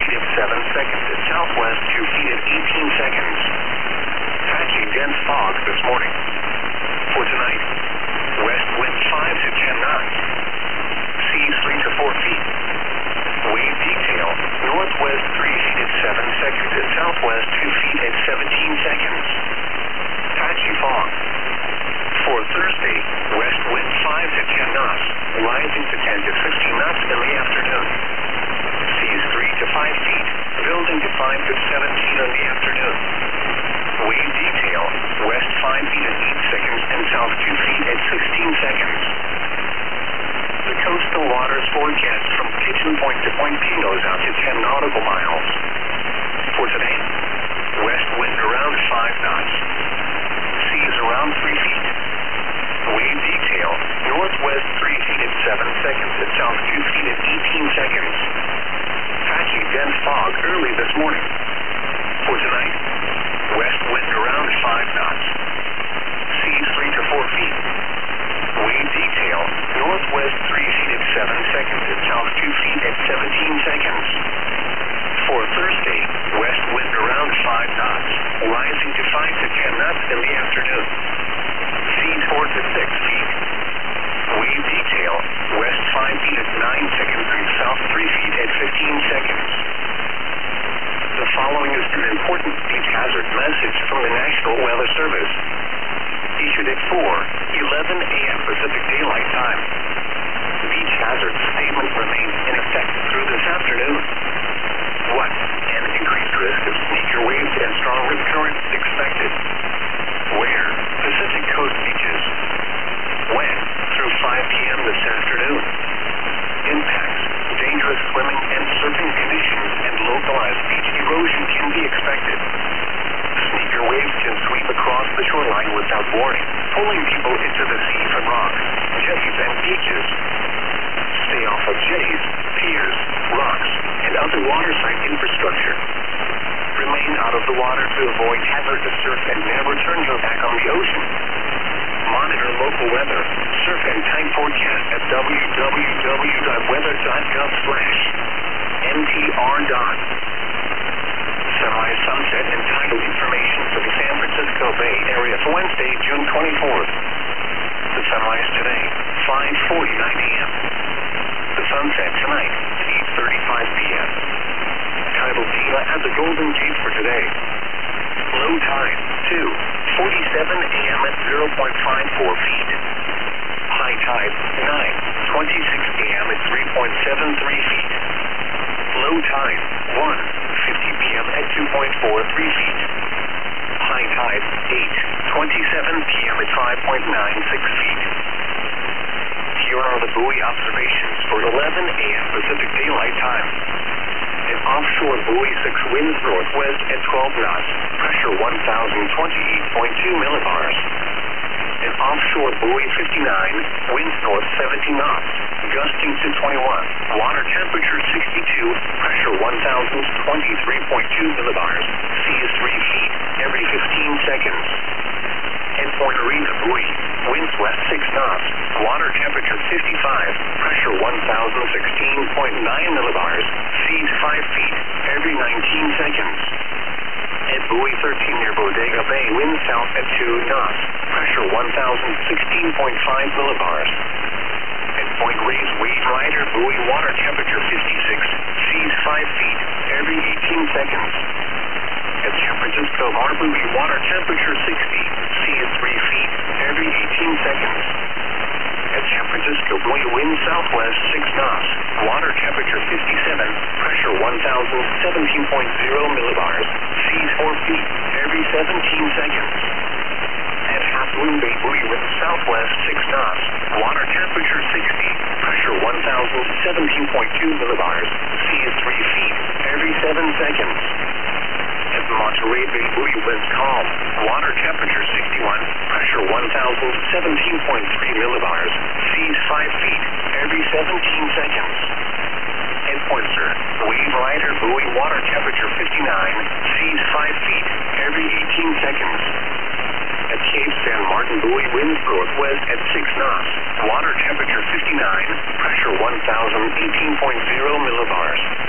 feet at 7 seconds. At southwest 2 feet at 18 seconds. Patchy dense fog this morning. For tonight, west wind 5 to 10 knots. Seas 3 to 4 feet. Wave detail, northwest 3 feet at 7 seconds. At southwest 2 feet at 17 seconds. Patchy fog. For Thursday, west wind 5 to 10 knots, rising to 10 to 15 knots in the afternoon. Seas 3 to 5 feet, building to 5 to 17 in the afternoon. Wave detail, west 5 feet at 8 seconds and south 2 feet at 16 seconds. The coastal waters forecast from Kitchen Point to Point Pinos out to 10 nautical miles. For today, west wind around 5 knots. Seas around 3 feet. Wave detail, northwest 3 feet at 7 seconds and south 2 feet at 18 seconds. Patchy dense fog early this morning. For tonight, west wind around 5 knots. Seas 3 to 4 feet. Wave detail, northwest 3 feet at 7 seconds and south 2 feet at 17 seconds. For Thursday, west wind around 5 knots, rising to 5 to 10 knots in the afternoon. Seas 4 to 6 feet. Wave detail, west 5 feet at 9 seconds and south 3 feet at 15 seconds. The following is an important beach hazard message from the National Weather Service. Issued at 4:11 a.m. Pacific Daylight Time. Beach hazard statement remains in effect through this afternoon. 1. An increased risk of sneaker waves and strong rip currents expected. Where? Pacific Coast beaches. When? Through 5 p.m. this afternoon. Impacts. Dangerous swimming and surfing conditions and localized beach erosion can be expected. Sneaker waves can sweep across the shoreline without warning, pulling people into the sea from rocks, jetties, and beaches. Stay off of jetties, piers, rocks, and other waterside infrastructure. Remain out of the water to avoid hazardous surf and never turn your back on the ocean. Monitor local weather, surf and time forecast at www.weather.gov/NTR. Sunrise, sunset, and tidal information for the San Francisco Bay Area for Wednesday, June 24th. The sunrise today, 5:49 a.m. The sunset tonight, 8:35 p.m. Tidal data at the Golden Gate for today. Low tide, 2:47 a.m. at 0.54 feet. High tide, 9:26 a.m. at 3.73 feet. Low tide, 1:50 p.m. at 2.43 feet. High tide, 8:27 p.m. at 5.96 feet. Here are the buoy observations for 11 a.m. Pacific Daylight Time. An offshore buoy 6 winds northwest at 12 knots, pressure 1,028.2 millibars. An offshore buoy 59, winds north 70 knots, gusting to 21, water temperature 62, pressure 1,023.2 millibars, sea is 3 feet every 15 seconds. At Point Arena buoy, winds west 6 knots, water temperature 55, pressure 1,016.9 millibars, seas 5 feet every 19 seconds. At buoy 13 near Bodega Bay, wind south at 2 knots, pressure 1,016.5 millibars. At Point Reyes Wave Rider buoy, water temperature 56, seas 5 feet every 18 seconds. At San Francisco Harbor buoy, water temperature 60, sea is 3 feet every 18 seconds. At San Francisco buoy, wind southwest 6 knots, water temperature 57, pressure 1,017.0 millibars, seas 4 feet every 17 seconds. At Half Moon Bay buoy, wind southwest 6 knots, water temperature 60, pressure 1,017.2 millibars, sea is 3 feet every 7 seconds. At Monterey Bay buoy, winds calm, water temperature 61, pressure 1,017.3 millibars, seas 5 feet every 17 seconds. At Point Sur, Wave Rider buoy, water temperature 59, seas 5 feet every 18 seconds. At Cape San Martin buoy, winds northwest at 6 knots, water temperature 59, pressure 1,018.0 millibars.